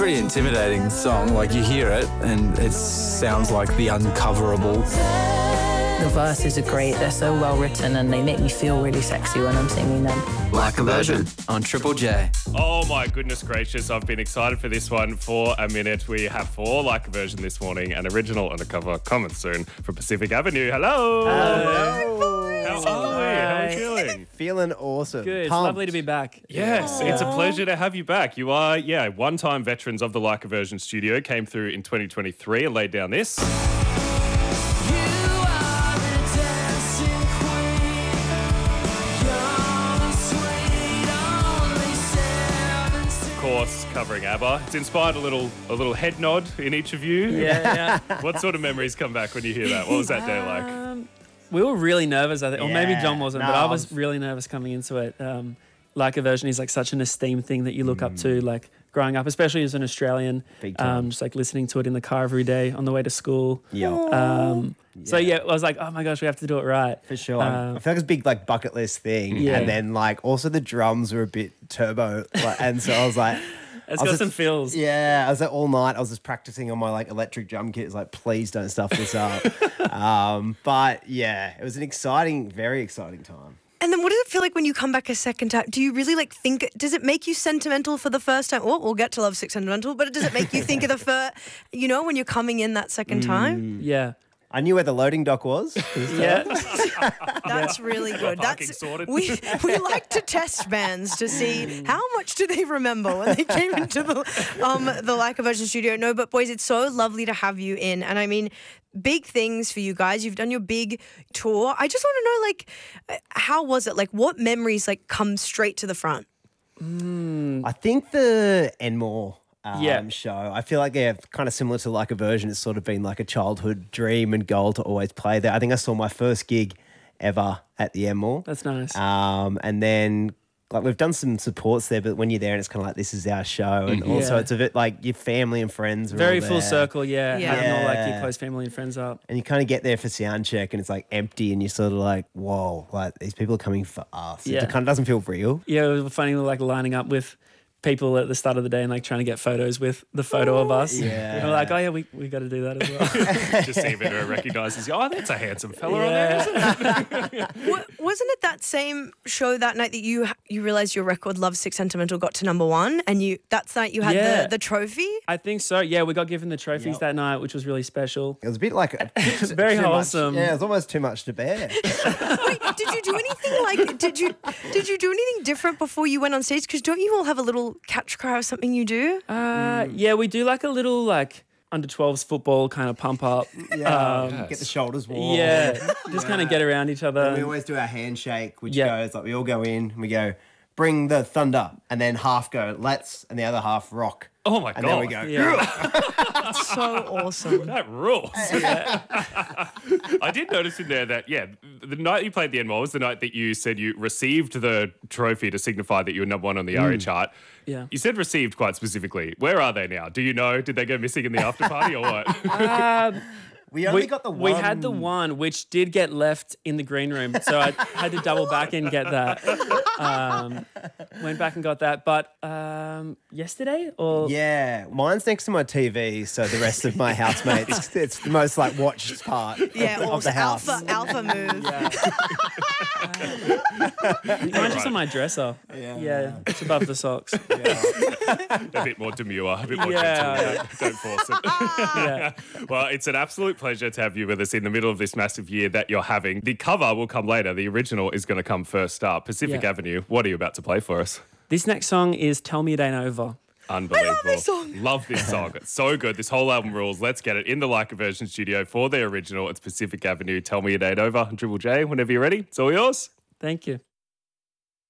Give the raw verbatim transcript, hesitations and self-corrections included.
pretty intimidating song. Like, you hear it and it sounds like the uncoverable. The verses are great. They're so well written and they make me feel really sexy when I'm singing them. Like a Version on Triple J. Oh my goodness gracious, I've been excited for this one for a minute. We have four Like a Version this morning, an original and a cover coming soon from Pacific Avenue. Hello! Hello! How are we? How are you feeling? Feeling awesome. Good. It's Pumped. lovely to be back. Yes, it's a pleasure to have you back. You are, yeah, one-time veterans of the Like a Version studio, came through in twenty twenty-three and laid down this. Course, covering ABBA. It's inspired a little a little head nod in each of you. Yeah, yeah. What sort of memories come back when you hear that? What was that day like? Um, we were really nervous, I think. Or maybe Yeah, John wasn't, no, but I I was was- really nervous coming into it. Um, Like a Version is like such an esteemed thing that you look up to, like growing up, especially as an Australian. Big time. Um, just like listening to it in the car every day on the way to school. Yeah, Um, So yeah, I was like, oh my gosh, we have to do it right. for sure. Um, I feel like it's a big like bucket list thing. Yeah. And then like also the drums were a bit turbo. Like, and so I was like, It's I was got some just- feels. yeah, I was like all night. I was just practicing on my like electric drum kit. It's like, please don't stuff this up. um, but yeah, it was an exciting, very exciting time. And then what does it feel like when you come back a second time? Do you really like think, does it make you sentimental for the first time? Oh, we'll get to Love Sick Sentimental, but does it make you think of the first, you know, when you're coming in that second time? Yeah. I knew where the loading dock was. Yeah. That's really good. parking That's sorted. we we like to test bands to see how much do they remember when they came into the um the Like a Version studio. No, but boys, it's so lovely to have you in. And I mean, big things for you guys. You've done your big tour. I just want to know, like, uh, how was it? Like, what memories like come straight to the front? I think the Enmore um, Yeah. show, I feel like they're kind of similar to Like a Version. It's sort of been like a childhood dream and goal to always play there. I think I saw my first gig ever at the Enmore. That's nice. Um, and then like we've done some supports there, but when you're there and it's kind of like, this is our show. And also Yeah. it's a bit like your family and friends are Very all full there. circle, yeah. Yeah. Having all like your Yeah. close family and friends up. And you kind of get there for sound check and it's like empty and you're sort of like, whoa, like these people are coming for us. Yeah. It kind of doesn't feel real. Yeah, it was funny like lining up with people at the start of the day and like trying to get photos with the photo of us. Yeah. And we're like, oh yeah, we, we got to do that as well. Just see if anyone recognises you. Oh, that's a handsome fella on Yeah. there, isn't it? Wa- wasn't it that same show that night that you you realized your record Love Sick Sentimental got to number one, and you that's the night you had Yeah. the, the trophy? I think so. Yeah, we got given the trophies Yep. that night, which was really special. It was a bit like a, Very too much- wholesome. Yeah, it was almost too much to bear. Wait, did you do anything like did you did you do anything different before you went on stage? Because don't you all have a little catch cry or something you do? Uh, yeah, we do like a little like under twelves football kind of pump up. Yeah, Um, get the shoulders warm. Yeah, just kind of get around each And we other. always do our handshake, which Yeah. goes like we all go in, and we go, bring the thunder, and then half go, let's, and the other half rock. Oh my And god. then we go, Yeah. So awesome. That rules. I did notice in there that, yeah, the night you played the Enmore was the night that you said you received the trophy to signify that you were number one on the ARIA chart. Yeah. You said received quite specifically. Where are they now? Do you know? Did they go missing in the after party or what? we only we, got the one. we had the one which did get left in the green room, so I had to double back and get that. Um, went back and got that, but um, yesterday or Yeah, mine's next to my T V, so the rest of my housemates, it's the most like watched part Yeah, of, of also the house. alpha alpha move. mine's just on my dresser. Yeah, it's above the socks. A bit more demure, a bit more Yeah. gentle. Don't, don't force it. Yeah. Well, it's an absolute pleasure to have you with us in the middle of this massive year that you're having. The cover will come later. The original is going to come first up. Pacific Yeah. Avenue, what are you about to play for us? This next song is "Tell Me It Ain't Over." Unbelievable. this song. Love this song. It's so good. This whole album rules. Let's get it in the Like a Version studio for the original. It's Pacific Avenue. Tell Me It Ain't Over. Triple J, whenever you're ready, it's all yours. Thank you.